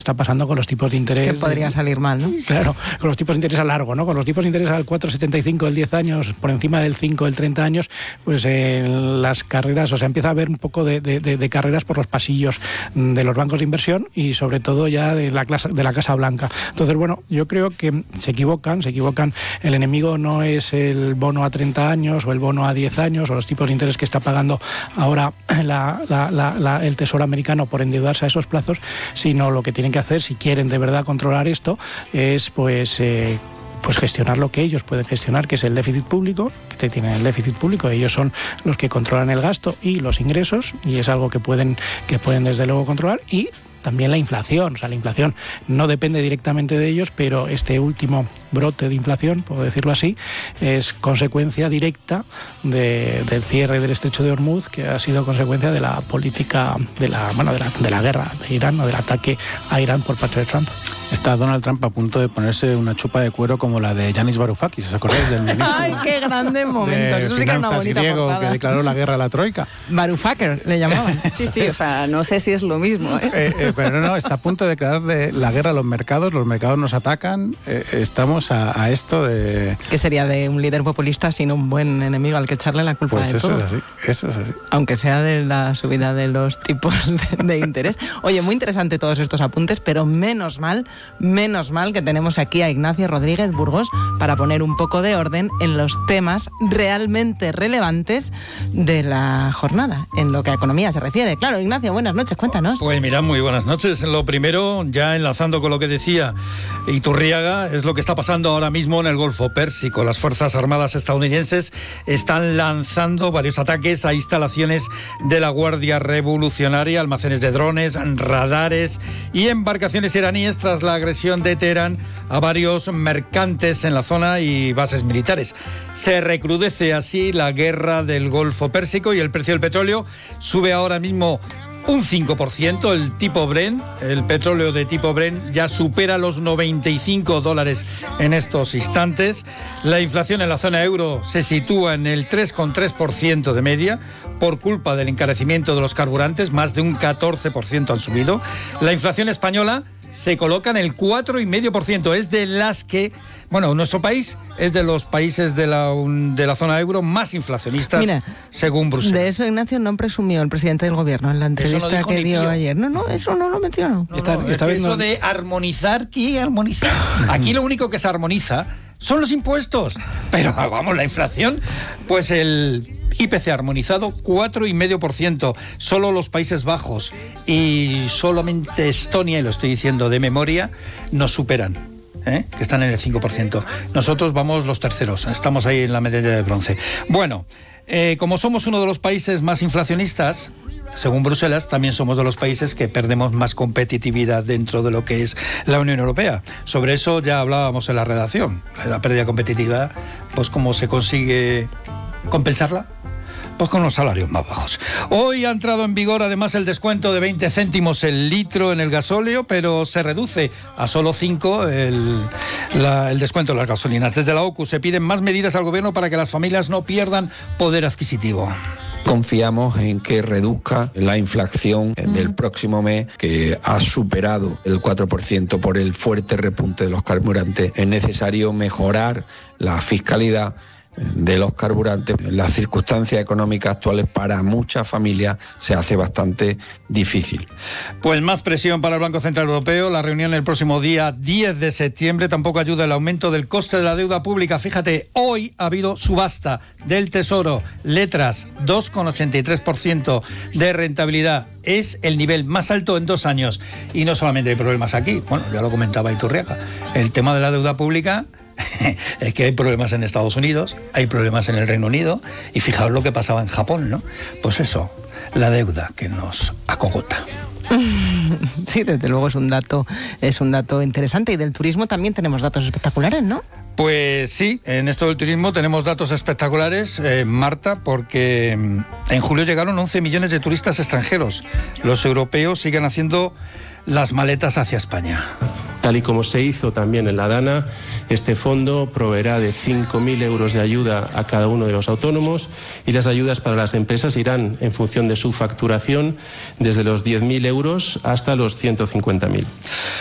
está pasando con los tipos de interés. Que podría salir mal, ¿no? Claro, con los tipos de interés a largo, ¿no? Con los tipos de interés al 4,75 el 10 años, por encima del 5 el 30 años, pues las carreras, o sea, empieza a haber un poco de carreras por los pasillos de los bancos de inversión y sobre todo ya de la Casa Blanca. Entonces, bueno, yo creo que se equivocan. El enemigo no es el bono a 30 años o el bono a 10 años o los tipos de interés que está pagando ahora el Tesoro americano por endeudarse a esos plazos, sino lo que tienen que hacer, si quieren de verdad controlar esto, es pues gestionar lo que ellos pueden gestionar, que es el déficit público, que tienen el déficit público, ellos son los que controlan el gasto y los ingresos, y es algo que pueden desde luego controlar, y también la inflación. O sea, la inflación no depende directamente de ellos, pero este último brote de inflación, puedo decirlo así, es consecuencia directa del cierre del estrecho de Hormuz, que ha sido consecuencia de la política de la guerra de Irán, o del ataque a Irán por parte de Trump. Está Donald Trump a punto de ponerse una chupa de cuero como la de Yanis Varoufakis, ¿os acordáis del ministro? ¡Ay, qué grandes momentos! Eso sí que es una bonita griego portada. Que declaró la guerra a la Troika. Varoufakis le llamaban. Sí, o sea, no sé si es lo mismo, ¿eh? Pero no, está a punto de declarar la guerra a los mercados nos atacan, estamos a esto de... ¿Qué sería de un líder populista sin un buen enemigo al que echarle la culpa de todo? Eso es así. Aunque sea de la subida de los tipos de interés. Oye, muy interesante todos estos apuntes, pero menos mal que tenemos aquí a Ignacio Rodríguez Burgos para poner un poco de orden en los temas realmente relevantes de la jornada, en lo que a economía se refiere. Claro, Ignacio, buenas noches, cuéntanos. Pues mira, muy buenas noches. Lo primero, ya enlazando con lo que decía Iturriaga, es lo que está pasando ahora mismo en el Golfo Pérsico. Las Fuerzas Armadas estadounidenses están lanzando varios ataques a instalaciones de la Guardia Revolucionaria, almacenes de drones, radares y embarcaciones iraníes tras la agresión de Teherán a varios mercantes en la zona y bases militares. Se recrudece así la guerra del Golfo Pérsico y el precio del petróleo sube ahora mismo un 5%, el tipo Brent, el petróleo de tipo Brent ya supera los $95 en estos instantes. La inflación en la zona euro se sitúa en el 3,3% de media por culpa del encarecimiento de los carburantes, más de un 14% han subido. La inflación española se coloca en el 4,5%, es de las que, nuestro país es de los países de la zona euro más inflacionistas. Mira, según Bruselas. De eso, Ignacio, no presumió el presidente del gobierno en la entrevista que dio ayer. No, eso no lo mencionó. Eso de armonizar, ¿qué armonizar? Aquí lo único que se armoniza son los impuestos. Pero vamos, la inflación, pues el IPC armonizado 4,5%, solo los Países Bajos y solamente Estonia, y lo estoy diciendo de memoria, nos superan, que están en el 5%. Nosotros vamos los terceros, estamos ahí en la medalla de bronce. Bueno, como somos uno de los países más inflacionistas, según Bruselas, también somos de los países que perdemos más competitividad dentro de lo que es la Unión Europea. Sobre eso ya hablábamos en la redacción. La pérdida de competitividad, pues ¿cómo se consigue compensarla? Pues con los salarios más bajos. Hoy ha entrado en vigor además el descuento de 20 céntimos el litro en el gasóleo, pero se reduce a solo 5 el descuento de las gasolinas. Desde la OCU se piden más medidas al gobierno para que las familias no pierdan poder adquisitivo. Confiamos en que reduzca la inflación del próximo mes, que ha superado el 4% por el fuerte repunte de los carburantes. Es necesario mejorar la fiscalidad de los carburantes. Las circunstancias económicas actuales para muchas familias se hace bastante difícil. Pues más presión para el Banco Central Europeo. La reunión el próximo día 10 de septiembre tampoco ayuda el aumento del coste de la deuda pública. Fíjate, hoy ha habido subasta del Tesoro, letras, 2,83% de rentabilidad. Es el nivel más alto en 2 años. Y no solamente hay problemas aquí, ya lo comentaba Iturriaga, el tema de la deuda pública. Es que hay problemas en Estados Unidos, hay problemas en el Reino Unido, y fijaos lo que pasaba en Japón, ¿no? Pues eso, la deuda que nos acogota. Sí, desde luego es un dato interesante. Y del turismo también tenemos datos espectaculares, ¿no? Pues sí, en esto del turismo tenemos datos espectaculares, Marta, porque en julio llegaron 11 millones de turistas extranjeros. Los europeos siguen haciendo las maletas hacia España. Tal y como se hizo también en la DANA, este fondo proveerá de 5.000 euros de ayuda a cada uno de los autónomos y las ayudas para las empresas irán en función de su facturación desde los 10.000 euros hasta los 150.000.